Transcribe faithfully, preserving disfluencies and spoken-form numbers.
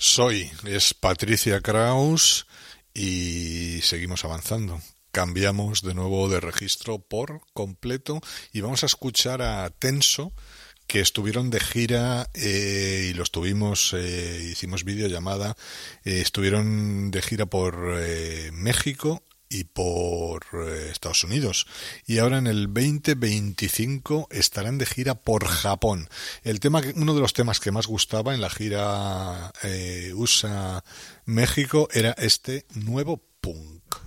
Soy, es Patricia Kraus y seguimos avanzando. Cambiamos de nuevo de registro por completo y vamos a escuchar a Tenso, que estuvieron de gira eh, y los tuvimos, eh, hicimos videollamada, eh, estuvieron de gira por eh, México y por eh, Estados Unidos, y ahora en el veinte veinticinco estarán de gira por Japón. El tema, uno de los temas que más gustaba en la gira eh, U S A México era este nuevo punk.